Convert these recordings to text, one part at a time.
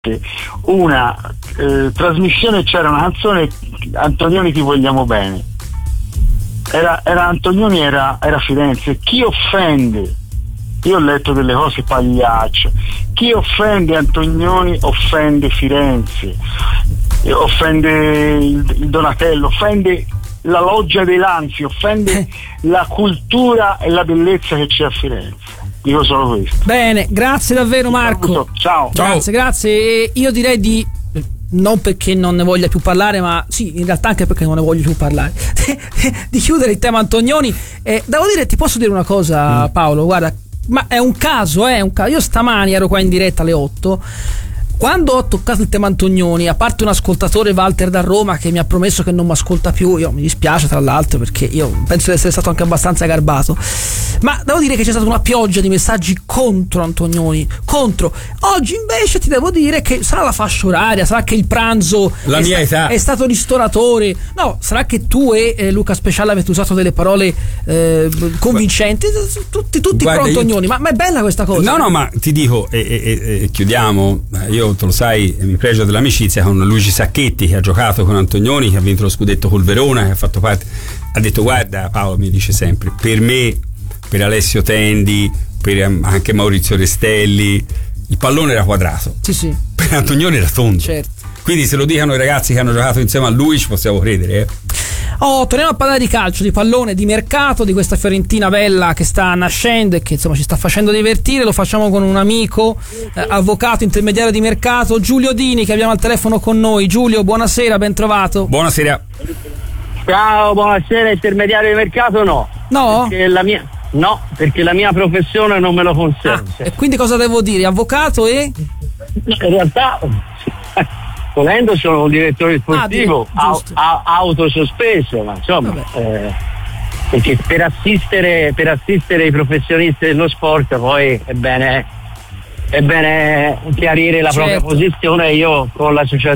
una trasmissione, c'era una canzone, Antonioni ti vogliamo bene, era Antonioni, era Firenze. Chi offende, io ho letto delle cose pagliacce, chi offende Antonioni offende Firenze, offende il Donatello, offende la loggia dei Lanzi, offende la cultura e la bellezza che c'è a Firenze. Dico solo questo. Bene, grazie davvero Marco. Ciao. Grazie. E io direi di, non perché non ne voglia più parlare, ma sì, in realtà anche perché non ne voglio più parlare, di chiudere il tema Antonioni. Devo dire, ti posso dire una cosa, Paolo, guarda, ma è un caso. Io stamani ero qua in diretta alle 8. Quando ho toccato il tema Antonioni, a parte un ascoltatore, Walter da Roma, che mi ha promesso che non mi ascolta più, io mi dispiace tra l'altro, perché io penso di essere stato anche abbastanza garbato, ma devo dire che c'è stata una pioggia di messaggi contro Antonioni, contro. Oggi invece ti devo dire che sarà la fascia oraria, sarà che il pranzo è stato ristoratore, no, sarà che tu e Luca Speciale avete usato delle parole convincenti, tutti pro Antonioni, ma è bella questa cosa. No, ma ti dico, e chiudiamo, io tu lo sai, mi pregio dell'amicizia con Luigi Sacchetti, che ha giocato con Antonioni, che ha vinto lo scudetto col Verona, che ha fatto parte, ha detto: guarda, Paolo mi dice sempre, per me, per Alessio Tendi, per anche Maurizio Restelli, il pallone era quadrato, sì. Per Antonioni era tondo, certo. Quindi se lo dicono i ragazzi che hanno giocato insieme a lui ci possiamo credere. Torniamo a parlare di calcio, di pallone, di mercato, di questa Fiorentina bella che sta nascendo e che insomma ci sta facendo divertire. Lo facciamo con un amico, avvocato, intermediario di mercato, Giulio Dini, che abbiamo al telefono con noi. Giulio, buonasera, ben trovato. Buonasera. Ciao, buonasera. Intermediario di mercato no, perché la mia professione non me lo consente. E quindi cosa devo dire? Avvocato e? In realtà volendo sono un direttore sportivo autosospeso, ma insomma perché per assistere i professionisti dello sport poi è bene chiarire la propria posizione. Io con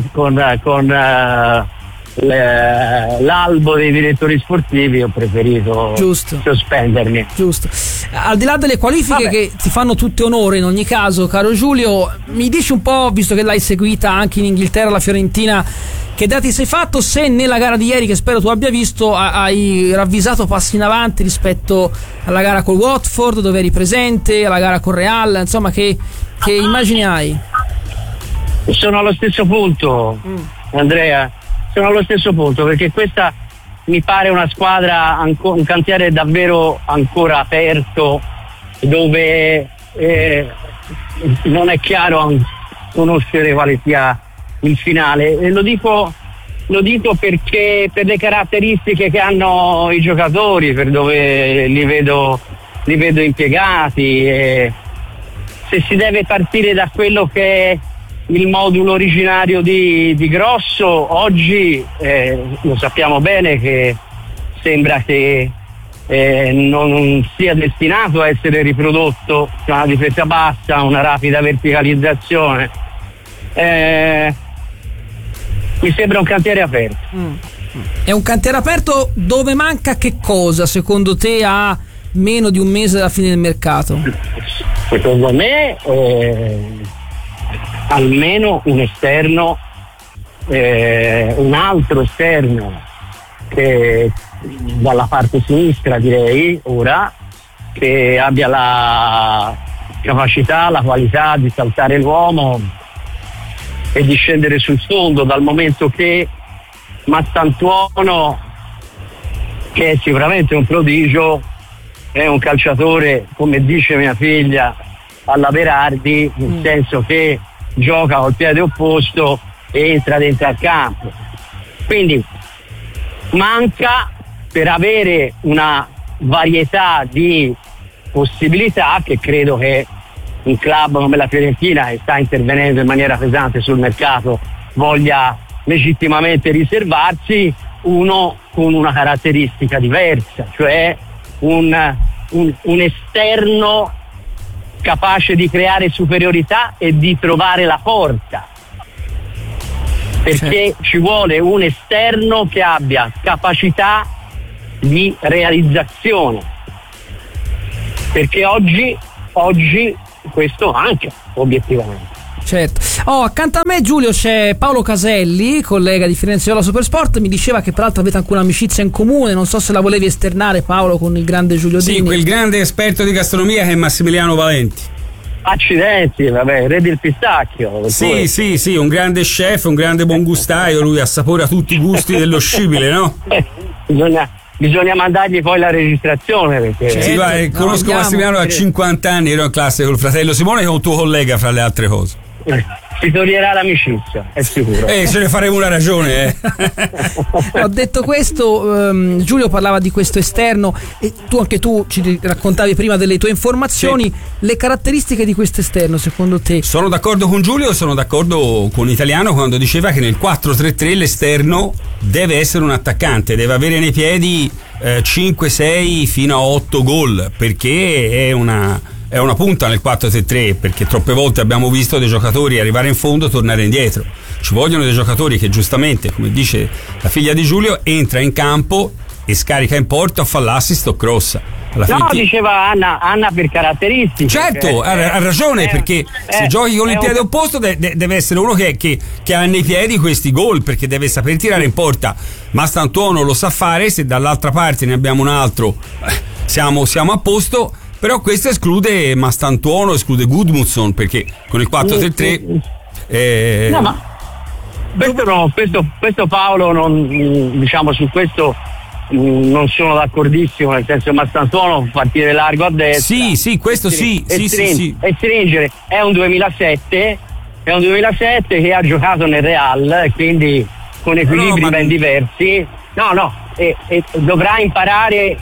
l'albo dei direttori sportivi ho preferito sospendermi. Giusto. Al di là delle qualifiche che ti fanno tutte onore in ogni caso, caro Giulio, mi dici un po', visto che l'hai seguita anche in Inghilterra la Fiorentina, che dati sei fatto, se nella gara di ieri, che spero tu abbia visto, hai ravvisato passi in avanti rispetto alla gara col Watford dove eri presente, alla gara con Real, insomma, che immagini hai? Sono allo stesso punto, Andrea. Sono allo stesso punto, perché questa mi pare una squadra, un cantiere davvero ancora aperto, dove non è chiaro conoscere quale sia il finale. E lo dico perché per le caratteristiche che hanno i giocatori, per dove li vedo impiegati, e se si deve partire da quello che è il modulo originario di Grosso, oggi lo sappiamo bene che sembra che non sia destinato a essere riprodotto, una difesa bassa, una rapida verticalizzazione. Mi sembra un cantiere aperto. È un cantiere aperto dove manca che cosa secondo te a meno di un mese dalla fine del mercato? Secondo me almeno un esterno, un altro esterno che dalla parte sinistra, direi ora, che abbia la capacità, la qualità di saltare l'uomo e di scendere sul fondo, dal momento che Massantuono, che è sicuramente un prodigio, è un calciatore, come dice mia figlia, alla Berardi, nel senso che gioca col piede opposto e entra dentro al campo. Quindi manca, per avere una varietà di possibilità, che credo che un club come la Fiorentina, che sta intervenendo in maniera pesante sul mercato, voglia legittimamente riservarsi, uno con una caratteristica diversa, cioè un esterno capace di creare superiorità e di trovare la porta, perché ci vuole un esterno che abbia capacità di realizzazione, perché oggi questo manca obiettivamente. Certo. Accanto a me, Giulio, c'è Paolo Caselli, collega di Firenze Viola Supersport. Mi diceva che peraltro avete anche un'amicizia in comune. Non so se la volevi esternare, Paolo, con il grande Giulio Dini. Sì, quel grande esperto di gastronomia che è Massimiliano Valenti. Accidenti, vabbè, re del pistacchio. Sì, un grande chef, un grande buon gustaio. Lui assapora tutti i gusti dello scibile, no? Bisogna mandargli poi la registrazione, perché sì, conosco Massimiliano da 50 anni, ero in classe col fratello Simone, che è un tuo collega, fra le altre cose. Si toglierà l'amicizia, è sicuro. Ce ne faremo una ragione. Ho detto questo, Giulio parlava di questo esterno e anche tu ci raccontavi prima delle tue informazioni. Sì. Le caratteristiche di questo esterno, secondo te? Sono d'accordo con Giulio, sono d'accordo con Italiano quando diceva che nel 4-3-3 l'esterno deve essere un attaccante, deve avere nei piedi 5, 6 fino a 8 gol, perché è una punta nel 4-3-3, perché troppe volte abbiamo visto dei giocatori arrivare in fondo e tornare indietro. Ci vogliono dei giocatori che, giustamente, come dice la figlia di Giulio, entra in campo e scarica in porta o fa l'assist o crossa. Diceva Anna per caratteristiche. Certo, ha ragione, perché se giochi con il piede opposto deve essere uno che ha nei piedi questi gol, perché deve saper tirare in porta. Mastantuono lo sa fare, se dall'altra parte ne abbiamo un altro siamo a posto. Però questo esclude Mastantuono, esclude Gudmundsson, perché con il 4-3-3 no, ma questo Paolo diciamo su questo non sono d'accordissimo, nel senso che Mastantuono partire largo a destra. Sì, questo sì. E stringere. È un 2007 che ha giocato nel Real, quindi con equilibri ben diversi. E dovrà imparare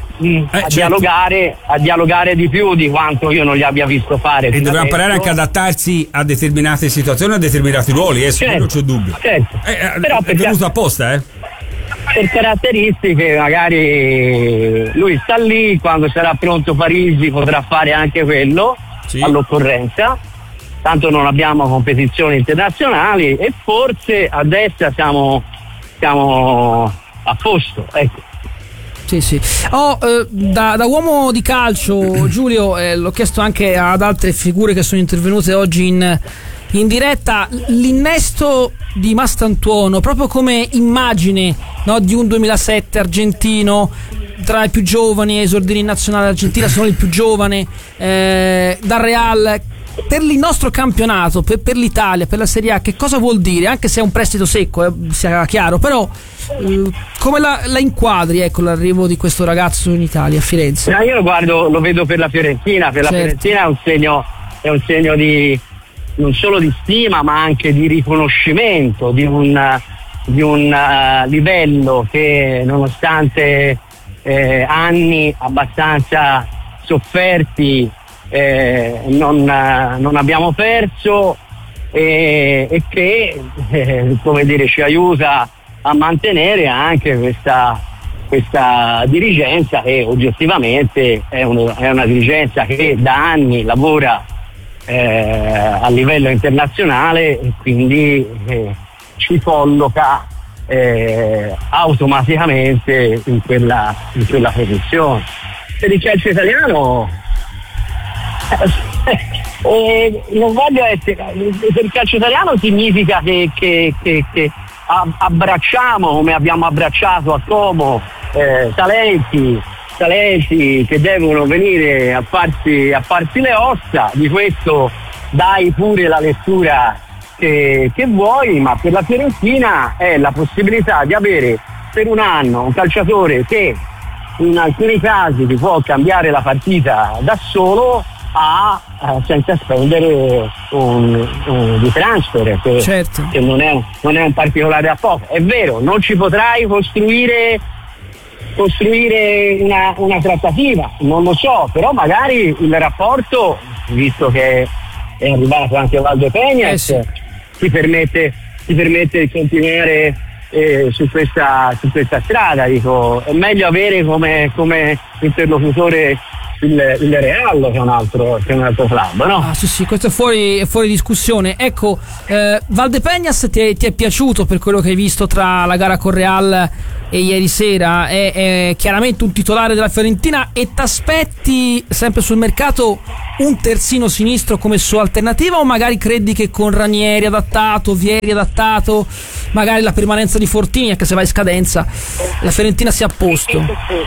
a dialogare di più di quanto io non gli abbia visto fare. E dovrà imparare anche ad adattarsi a determinate situazioni, a determinati ruoli, certo, non c'è dubbio. Certo. Però è venuto apposta, per caratteristiche magari lui sta lì, quando sarà pronto Parisi potrà fare anche quello, sì, all'occorrenza. Tanto non abbiamo competizioni internazionali e forse a destra siamo a posto, ecco. Sì. Da uomo di calcio, Giulio, l'ho chiesto anche ad altre figure che sono intervenute oggi in diretta, l'innesto di Mastantuono proprio come immagine, no, di un 2007 argentino, tra i più giovani, esordini in nazionale argentina, sono il più giovane, dal Real. Per il nostro campionato, per l'Italia, per la Serie A, che cosa vuol dire? Anche se è un prestito secco, sia chiaro, però come la inquadri, ecco, l'arrivo di questo ragazzo in Italia, a Firenze? Io lo vedo per la Fiorentina, la Fiorentina è un segno di non solo di stima, ma anche di riconoscimento di un livello che, nonostante anni abbastanza sofferti, non abbiamo perso, e che come dire, ci aiuta a mantenere anche questa dirigenza, che oggettivamente è una dirigenza che da anni lavora a livello internazionale, e quindi ci colloca automaticamente in quella posizione. Per il calcio italiano non voglio essere, per il calcio italiano significa che abbracciamo, come abbiamo abbracciato a Como, talenti che devono venire a farsi le ossa. Di questo dai pure la lettura che vuoi, ma per la Fiorentina è la possibilità di avere per un anno un calciatore che in alcuni casi ti può cambiare la partita da solo, senza spendere di transfer, certo, che non è un particolare a poco. È vero, non ci potrai costruire una trattativa, non lo so, però magari il rapporto, visto che è arrivato anche Valdo Peñas, sì, ti permette di continuare su questa strada. Dico, è meglio avere come interlocutore il Real che è un altro club, no? Ah, sì, questo è fuori discussione. Ecco, Valdepeñas ti è piaciuto per quello che hai visto tra la gara con Real e ieri sera? È chiaramente un titolare della Fiorentina, e t'aspetti sempre sul mercato un terzino sinistro come sua alternativa, o magari credi che con Ranieri adattato, Vieri adattato, magari la permanenza di Fortini, anche se va in scadenza, la Fiorentina sia a posto?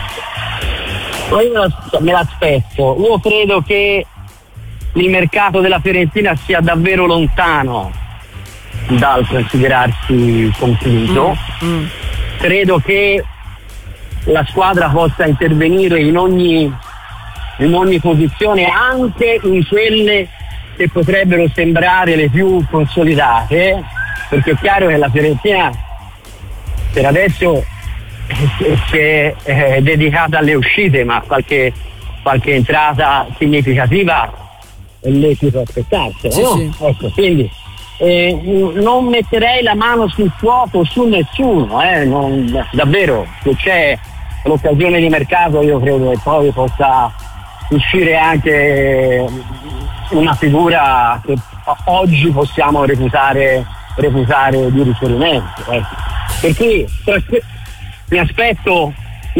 Io me l'aspetto. Io credo che il mercato della Fiorentina sia davvero lontano dal considerarsi concluso. Credo che la squadra possa intervenire in ogni posizione, anche in quelle che potrebbero sembrare le più consolidate, perché è chiaro che la Fiorentina per adesso si è dedicata alle uscite, ma qualche entrata significativa è lecito aspettarsi, sì, no? sì. Ecco, quindi non metterei la mano sul fuoco su nessuno, davvero, se c'è l'occasione di mercato io credo che poi possa uscire anche una figura che oggi possiamo reputare di riferimento, ecco. Perché mi aspetto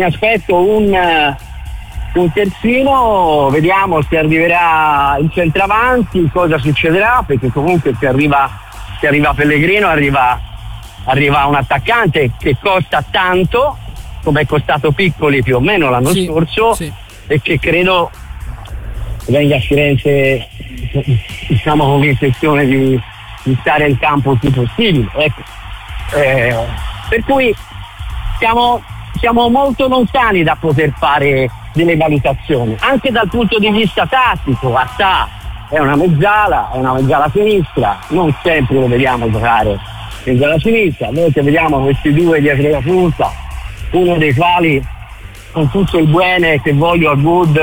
un terzino, vediamo se arriverà il centravanti, cosa succederà, perché comunque se arriva Pellegrino arriva un attaccante che costa tanto, come è costato Piccoli più o meno l'anno scorso, sì. E che credo venga a Firenze, diciamo, con l'intenzione di stare in campo il più possibile, ecco. Per cui siamo molto lontani da poter fare delle valutazioni, anche dal punto di vista tattico. Attà è una mezzala sinistra, non sempre lo vediamo giocare mezzala sinistra, noi che vediamo questi due dietro la punta, uno dei quali, con tutto il bene che voglio al Good,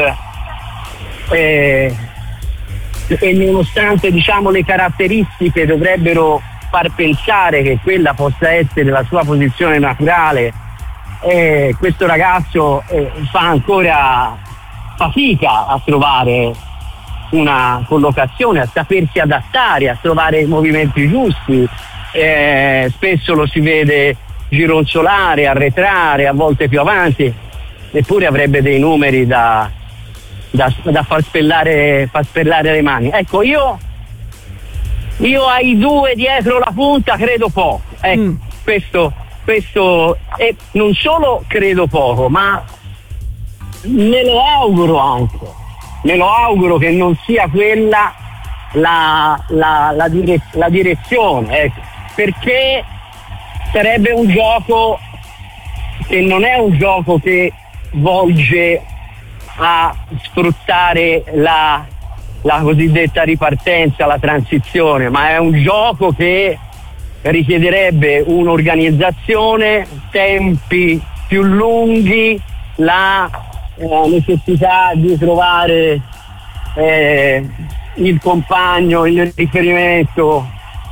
e nonostante, diciamo, le caratteristiche dovrebbero far pensare che quella possa essere la sua posizione naturale, questo ragazzo fa ancora fatica a trovare una collocazione, a sapersi adattare, a trovare i movimenti giusti, spesso lo si vede gironzolare, arretrare, a volte più avanti, eppure avrebbe dei numeri da far spellare le mani. Ecco, io ai due dietro la punta credo poco, ecco. Questo, e non solo credo poco, ma me lo auguro che non sia quella la direzione, ecco, perché sarebbe un gioco che non è un gioco che volge a sfruttare la cosiddetta ripartenza, la transizione, ma è un gioco che richiederebbe un'organizzazione, tempi più lunghi, la necessità di trovare il compagno, il riferimento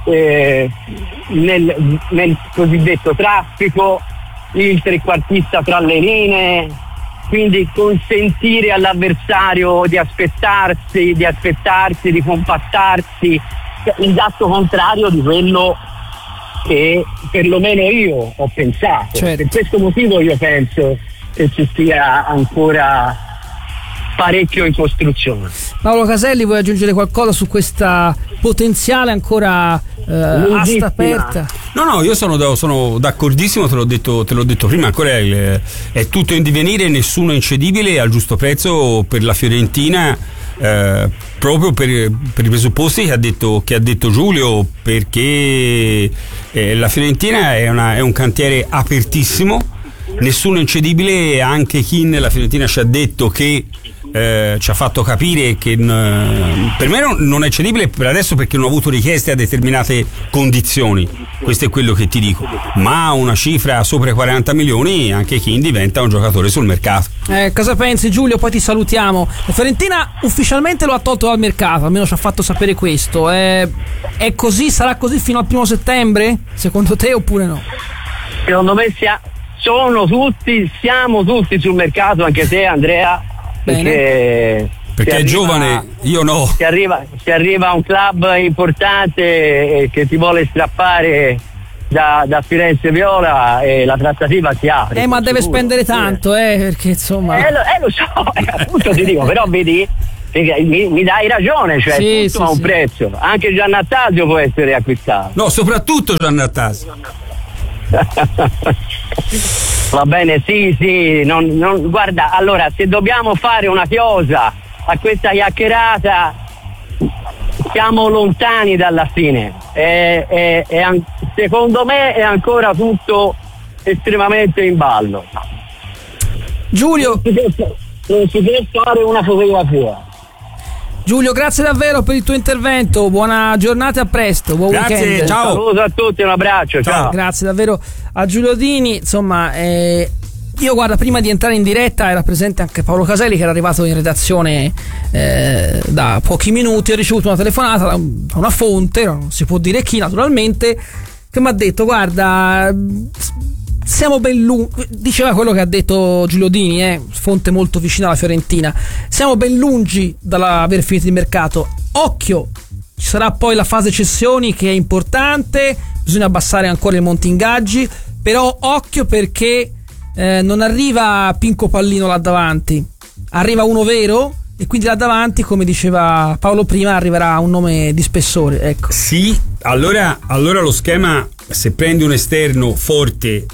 nel cosiddetto traffico, il trequartista tra le linee, quindi consentire all'avversario di aspettarsi, di compattarsi, l'esatto contrario di quello che perlomeno io ho pensato. Certo. Per questo motivo io penso che ci sia ancora parecchio in costruzione. Paolo Caselli, vuoi aggiungere qualcosa su questa potenziale ancora asta aperta? No, io sono d'accordissimo, te l'ho detto prima, ancora è tutto in divenire, nessuno incedibile, al giusto prezzo per la Fiorentina, proprio per i presupposti che ha detto Giulio, perché la Fiorentina è un cantiere apertissimo, nessuno incedibile, anche chi nella Fiorentina ci ha detto che ci ha fatto capire che per me non è cedibile per adesso, perché non ho avuto richieste a determinate condizioni, questo è quello che ti dico, ma una cifra sopra i 40 milioni anche chi diventa un giocatore sul mercato. Cosa pensi, Giulio? Poi ti salutiamo. La Fiorentina ufficialmente lo ha tolto dal mercato, almeno ci ha fatto sapere questo. È così, sarà così fino al 1 settembre secondo te, oppure no? Secondo me siamo tutti sul mercato, anche te, Andrea. Perché è giovane, io no. Si arriva a un club importante che ti vuole strappare da Firenze Viola e la trattativa si apre. Ma deve spendere tanto, perché insomma. Lo so, appunto ti dico, però vedi, mi dai ragione, cioè sì, tutto ha un prezzo. Anche Giannattasio può essere acquistato. No, soprattutto Giannattasio. Va bene, sì, non, guarda, allora se dobbiamo fare una chiosa a questa chiacchierata siamo lontani dalla fine, secondo me è ancora tutto estremamente in ballo. Giulio, non si può fare una fotografia. Giulio, grazie davvero per il tuo intervento, buona giornata e a presto, buon weekend. Ciao. Un saluto a tutti, un abbraccio, ciao. Grazie davvero a Giulio Dini, insomma, io guarda, prima di entrare in diretta era presente anche Paolo Caselli che era arrivato in redazione da pochi minuti. Ho ricevuto una telefonata da una fonte, non si può dire chi naturalmente, che mi ha detto guarda, siamo ben lungi, diceva quello che ha detto Giulio Dini, fonte molto vicina alla Fiorentina, siamo ben lungi dall'aver finito il mercato, occhio, ci sarà poi la fase cessioni che è importante, bisogna abbassare ancora i monti ingaggi, però occhio perché non arriva Pinco Pallino là davanti, arriva uno vero e quindi là davanti, come diceva Paolo prima, arriverà un nome di spessore, ecco. Sì, allora lo schema, se prendi un esterno forte,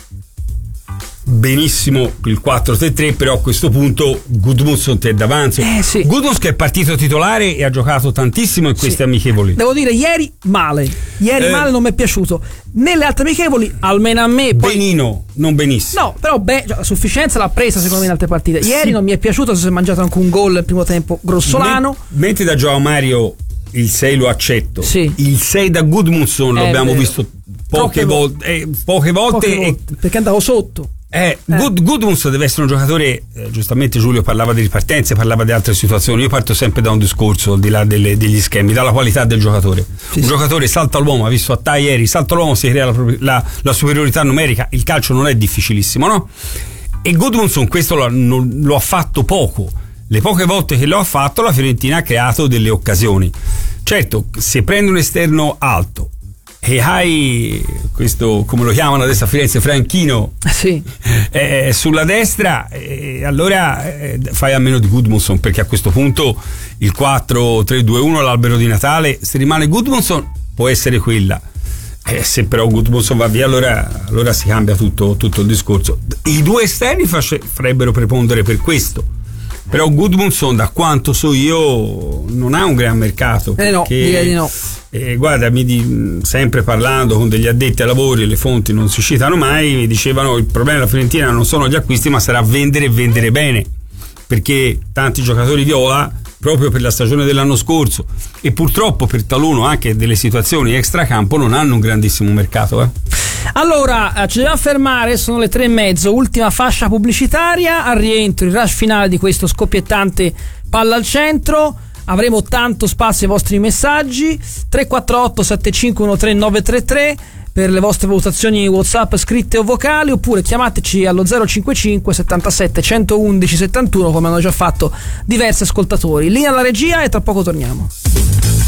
benissimo il 4-3-3, però a questo punto Gudmundsson ti è davanti. Sì. Gudmundsson che è partito titolare e ha giocato tantissimo in queste amichevoli. Devo dire, ieri male, non mi è piaciuto. Nelle altre amichevoli, almeno a me, poi benino, non benissimo. No, però la sufficienza l'ha presa secondo me in altre partite. Ieri non mi è piaciuto, si è mangiato anche un gol nel primo tempo grossolano. Mentre da Joao Mario il 6 lo accetto, sì. Il 6 da Gudmundsson lo abbiamo visto poche volte perché andavo sotto. Gudmundsson deve essere un giocatore, giustamente Giulio parlava di ripartenze, parlava di altre situazioni. Io parto sempre da un discorso al di là degli schemi, dalla qualità del giocatore. Un giocatore salta all'uomo, ha visto a ieri, salta all'uomo, si crea la superiorità numerica. Il calcio non è difficilissimo, no? E Gudmundsson questo lo ha fatto poco. Le poche volte che lo ha fatto, la Fiorentina ha creato delle occasioni. Certo, se prendi un esterno alto e hai questo, come lo chiamano adesso a Firenze, Franchino, sì. Sulla destra, allora fai a meno di Gudmundsson, perché a questo punto il 4-3-2-1, l'albero di Natale, se rimane Gudmundsson può essere quella, se però Gudmundsson va via allora si cambia tutto il discorso. I due esterni farebbero prepondere per questo, però Gudmundsson, da quanto so io, non ha un gran mercato, no, direi di no. Guarda, sempre parlando con degli addetti ai lavori, le fonti non si citano mai, mi dicevano il problema della Fiorentina non sono gli acquisti ma sarà vendere e vendere bene, perché tanti giocatori viola proprio per la stagione dell'anno scorso e purtroppo per taluno anche delle situazioni extracampo non hanno un grandissimo mercato. Allora ci dobbiamo fermare, sono le 3:30, ultima fascia pubblicitaria, al rientro il rush finale di questo scoppiettante Palla al Centro. Avremo tanto spazio ai vostri messaggi, 348 7513 933 per le vostre valutazioni WhatsApp scritte o vocali, oppure chiamateci allo 055 77 111 71 come hanno già fatto diversi ascoltatori. Linea alla regia e tra poco torniamo.